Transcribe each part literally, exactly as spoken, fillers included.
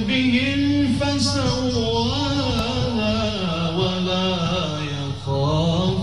به فسواها ولا يخاف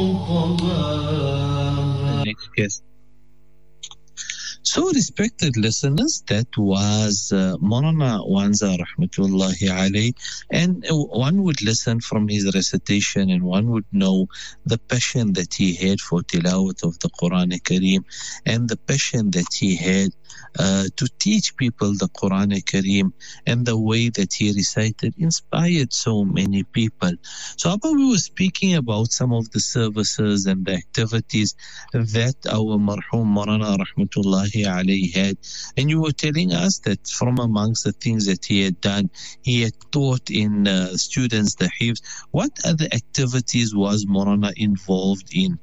عقباها. Next guest. So, respected listeners, that was uh, Maulana Wanza Rahmatullahi Alayh, and uh, one would listen from his recitation and one would know the passion that he had for tilawat of the Quran Kareem and the passion that he had uh, to teach people the Quran Kareem, and the way that he recited inspired so many people. So, Abba, we were speaking about some of the services and the activities that our marhum Maulana Rahmatullahi Alayh had, and you were telling us that from amongst the things that he had done, he had taught in uh, students the hifz. What other activities was Maulana involved in?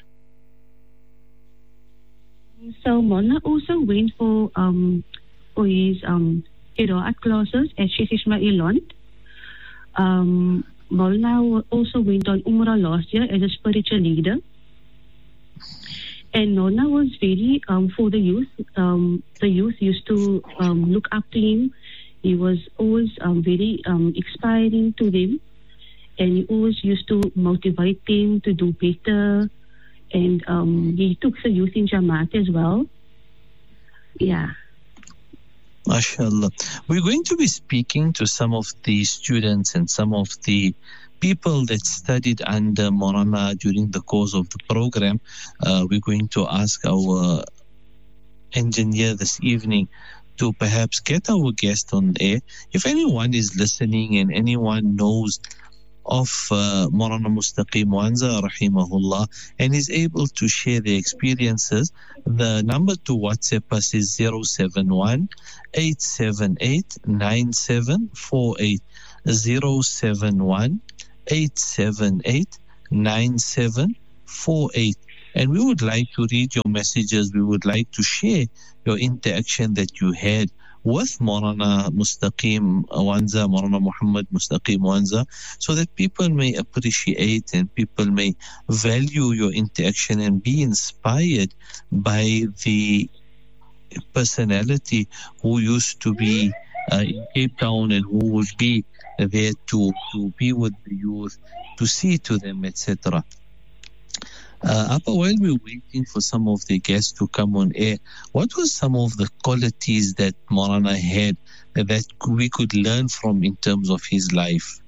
So Maulana also went for um for his um Qiraat classes at Sheikh Ismail Lont. Um, Maulana also went on Umrah last year as a spiritual leader. And Maulana was very, um, for the youth, um, the youth used to um, look up to him. He was always um, very um, inspiring to them. And he always used to motivate them to do better. And um, he took the youth in Jamaat as well. Yeah. MashaAllah. We're going to be speaking to some of the students and some of the people that studied under Maulana during the course of the program. Uh, we're going to ask our engineer this evening to perhaps get our guest on air. If anyone is listening and anyone knows of uh, Maulana Mustaqim Wanza rahimahullah and is able to share their experiences, the number to WhatsApp us is zero seven one, eight seven eight, nine seven four eight. zero seven one, eight seven eight, nine seven four eight. And we would like to read your messages. We would like to share your interaction that you had with Maulana Mustaqim Wanza, Maulana Muhammad Mustaqim Wanza, so that people may appreciate and people may value your interaction and be inspired by the personality who used to be uh, in Cape Town and who would be there to, to be with the youth, to see to them, et cetera. Uh, Appa, while we're waiting for some of the guests to come on air, what were some of the qualities that Maulana had that we could learn from in terms of his life?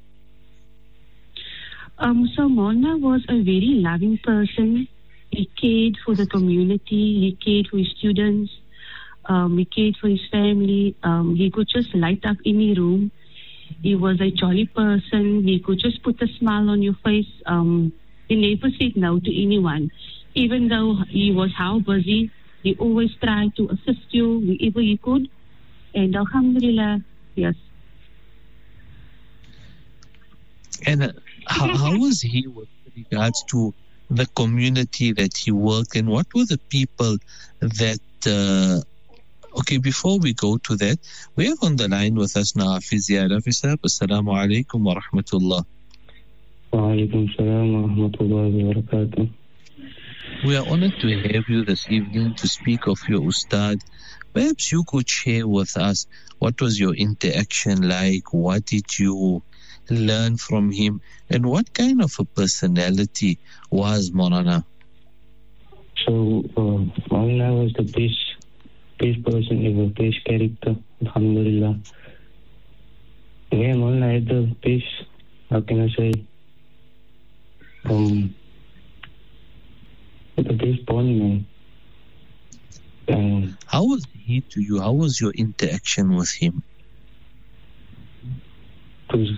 Um, so Maulana was a very loving person. He cared for the community. He cared for his students. Um, he cared for his family. Um, he could just light up any room. He was a jolly person. He could just put a smile on your face. Um, he never said no to anyone. Even though he was how busy, he always tried to assist you wherever he could. And alhamdulillah, yes. And uh, how, how was he with regards to the community that he worked in? What were the people that... Uh, Okay, before we go to that, we have on the line with us now Hafiz Hafiz. Assalamu alaikum wa rahmatullah. Wa alaikum salam wa rahmatullahi wa barakatuh. We are honored to have you this evening to speak of your Ustad. Perhaps you could share with us what was your interaction like, what did you learn from him, and what kind of a personality was Maulana? So, uh, Maulana was the best best person ever, best character, alhamdulillah. Yeah, Maulana had the best, how can I say, um, the best bond, man. Um, How was he to you? How was your interaction with him? It was,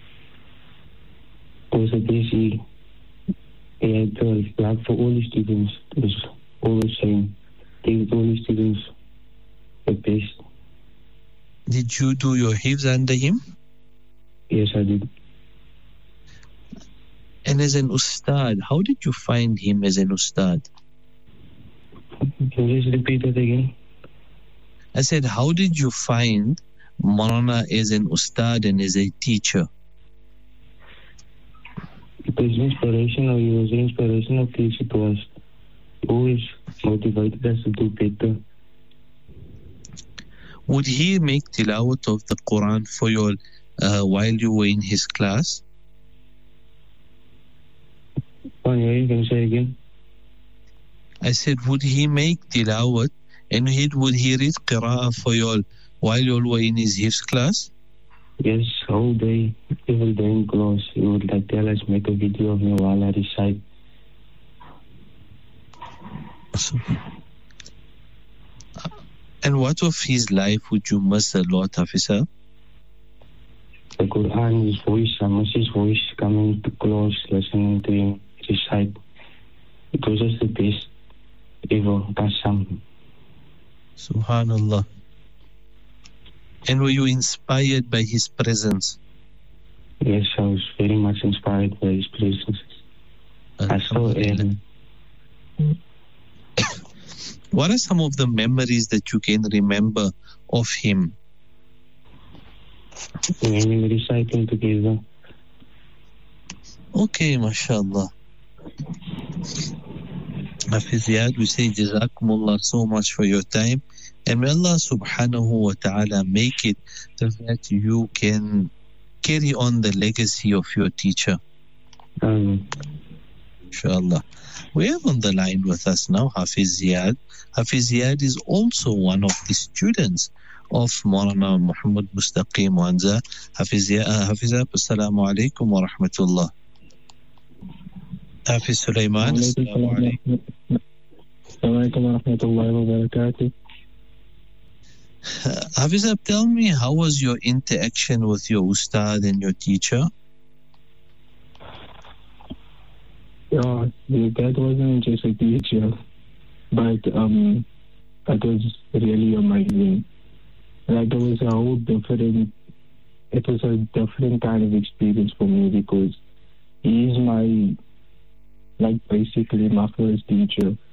it was a busy, he had uh, love for all the students. It was always saying, take all the students the best. Did you do your hifz under him? Yes, I did. And as an ustad, how did you find him as an ustad? Can you just repeat that again? I said, how did you find Maulana as an ustad and as a teacher? It was inspirational. He was an inspirational teacher to us. He always motivated us to do better. would he make tilawat of the Quran for you uh, while you were in his class? Oh, yeah, you can say again. I said, would he make tilawat and he, would he read qira'ah for you all while you all were in his hifz class? Yes, whole day, every day in class, he would like tell us, make a video of me while I recite. And what of his life would you miss a lot, Hafizah? The Quran, his voice, I miss his voice coming to class, listening to him recite. It was just the best ever, Qasam. Subhanallah. And were you inspired by his presence? Yes, I was very much inspired by his presence. I still am. What are some of the memories that you can remember of him? When we were reciting together. Okay, mashallah. Hafiz Ziad, we say Jazakumullah so much for your time. And may Allah subhanahu wa ta'ala make it so that you can carry on the legacy of your teacher. Um, Inshallah. We have on the line with us now Hafiz Ziad. Hafiz Ziad is also one of the students of Maulana Muhammad Mustaqim Wanza. Hafiz Ziad, uh, Hafiz Ziad, assalamu alaikum wa rahmatullah. Hafiz Sulaiman, assalamu alaikum. Assalamu alaikum wa rahmatullahi wa barakatuh. Hafiz Ziad, tell me, how was your interaction with your ustad and your teacher? Yeah, that wasn't just a teacher, but um, it was really amazing. Like, it was a whole different, it was a different kind of experience for me because he is my, like, basically my first teacher.